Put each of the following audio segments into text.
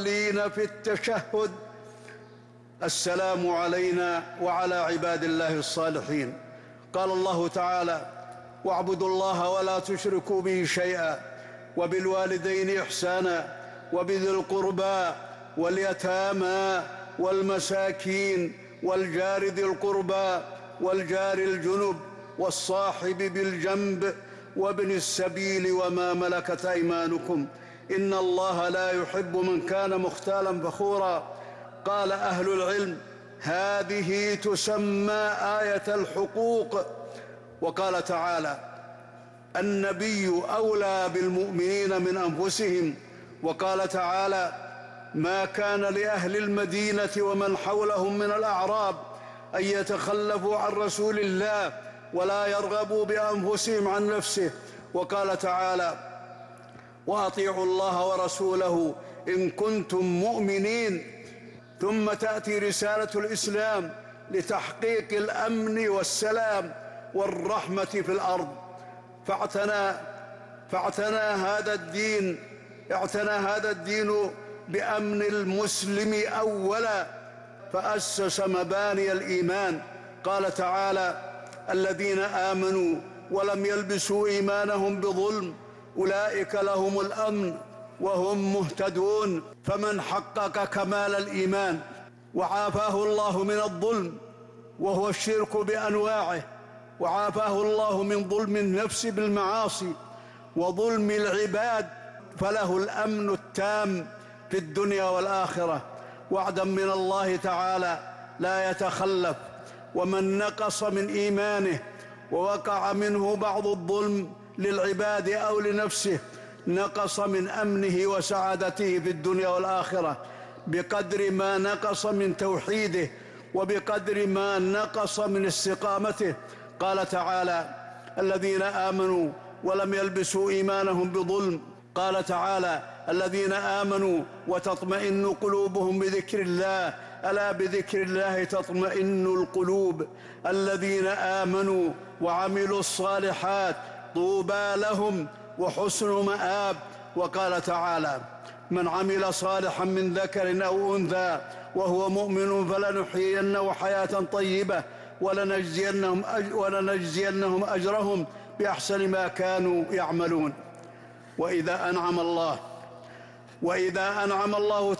لين في التشهد: السلام علينا وعلى عباد الله الصالحين. قال الله تعالى: واعبدوا الله ولا تشركوا به شيئا وبالوالدين إحسانا وبذي القربى واليتامى والمساكين والجار ذي القربى والجار الجنب والصاحب بالجنب وابن السبيل وما ملكت أيمانكم إن الله لا يحب من كان مختالا فخورا. قال أهل العلم: هذه تسمى آية الحقوق. وقال تعالى: النبي أولى بالمؤمنين من أنفسهم. وقال تعالى: ما كان لأهل المدينة ومن حولهم من الأعراب أن يتخلفوا عن رسول الله ولا يرغبوا بأنفسهم عن نفسه. وقال تعالى: وأطيعوا الله ورسوله إن كنتم مؤمنين. ثم تأتي رسالة الإسلام لتحقيق الأمن والسلام والرحمة في الأرض، فاعتنى هذا الدين بأمن المسلم أولا، فأسس مباني الإيمان. قال تعالى: الذين آمنوا ولم يلبسوا إيمانهم بظلم أولئك لهم الأمن وهم مهتدون. فمن حقق كمال الإيمان وعافاه الله من الظلم وهو الشرك بأنواعه، وعافاه الله من ظلم النفس بالمعاصي وظلم العباد، فله الأمن التام في الدنيا والآخرة، وعدا من الله تعالى لا يتخلف. ومن نقص من إيمانه ووقع منه بعض الظلم للعباد أو لنفسه نقص من أمنه وسعادته في الدنيا والآخرة بقدر ما نقص من توحيده وبقدر ما نقص من استقامته. قال تعالى: الذين آمنوا ولم يلبسوا إيمانهم بظلم. قال تعالى: الذين آمنوا وتطمئن قلوبهم بذكر الله، ألا بذكر الله تطمئن القلوب. الذين آمنوا وعملوا الصالحات طوبى لهم وحسن مآب. وقال تعالى: من عمل صالحا من ذكر أو أنثى وهو مؤمن فلنحيينه حياة طيبة ولنجزينهم أجرهم بأحسن ما كانوا يعملون. وإذا أنعم الله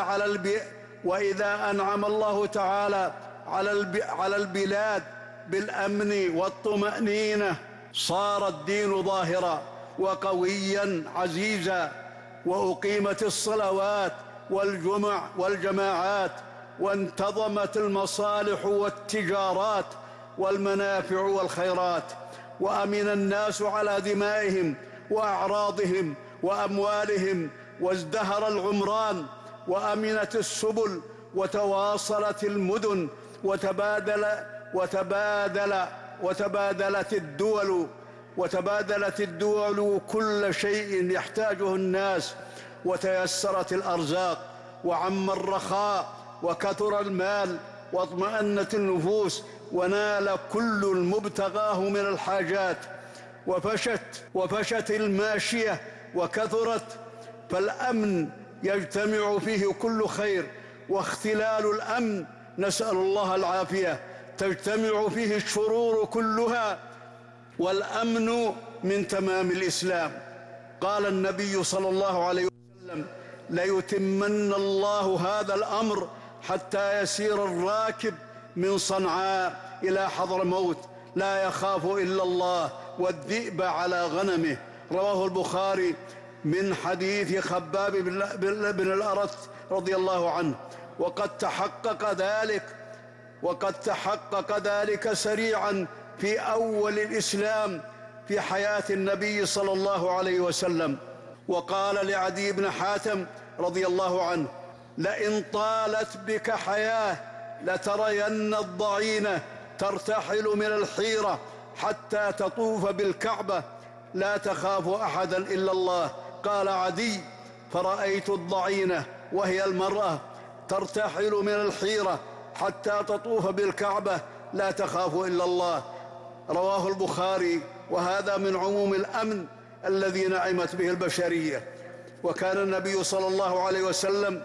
تعالى على البلاد بالأمن والطمأنينة صار الدين ظاهرا وقويا عزيزا، وأقيمت الصلوات والجمع والجماعات، وانتظمت المصالح والتجارات والمنافع والخيرات، وأمن الناس على دمائهم وأعراضهم وأموالهم، وازدهر العمران وأمنت السبل، وتواصلت المدن، وتبادلت الدول كل شيء يحتاجه الناس، وتيسرت الأرزاق، وعم الرخاء، وكثر المال، واطمأنت النفوس، ونال كل المبتغاه من الحاجات، وفشت الماشية وكثرت. فالأمن يجتمع فيه كل خير، واختلال الأمن نسأل الله العافية تجتمع فيه الشرور كلها، والأمن من تمام الإسلام. قال النبي صلى الله عليه وسلم: ليتمن الله هذا الأمر حتى يسير الراكب من صنعاء إلى حضرموت لا يخاف إلا الله والذئب على غنمه. رواه البخاري من حديث خباب بن الأرت رضي الله عنه. وقد تحقق ذلك سريعا في أول الإسلام في حياة النبي صلى الله عليه وسلم. وقال لعدي بن حاتم رضي الله عنه: لئن طالت بك حياة لترين الضعينة ترتحل من الحيرة حتى تطوف بالكعبة لا تخاف أحدا إلا الله. قال عدي: فرأيت الضعينة وهي المرأة ترتحل من الحيرة حتى تطوف بالكعبة لا تخاف إلا الله. رواه البخاري. وهذا من عموم الأمن الذي نعمت به البشرية. وكان النبي صلى الله عليه وسلم